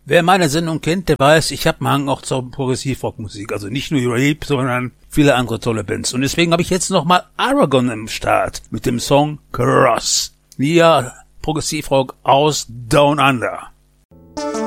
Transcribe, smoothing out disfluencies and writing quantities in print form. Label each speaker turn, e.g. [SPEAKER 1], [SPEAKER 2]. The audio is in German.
[SPEAKER 1] Wer meine Sendung kennt, der weiß, ich habe einen Hang auch zur Progressivrockmusik. Also nicht nur Rape, sondern viele andere tolle Bands. Und deswegen habe ich jetzt nochmal Aragon im Start mit dem Song Cross. Wir Progressivrock aus Down Under.